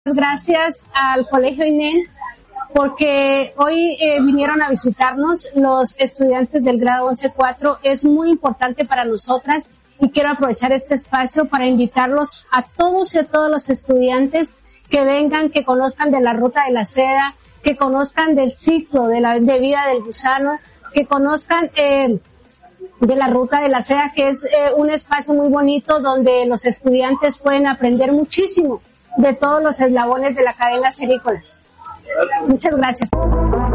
Gracias al Colegio INEN porque hoy vinieron a visitarnos los estudiantes del grado 11-4. Es muy importante para nosotras y quiero aprovechar este espacio para invitarlos a todos y a todos los estudiantes que vengan, que conozcan de la ruta de la seda, que conozcan del ciclo de vida del gusano, que conozcan de la ruta de la seda, que es un espacio muy bonito donde los estudiantes pueden aprender muchísimo de todos los eslabones de la cadena cerícola. Muchas gracias.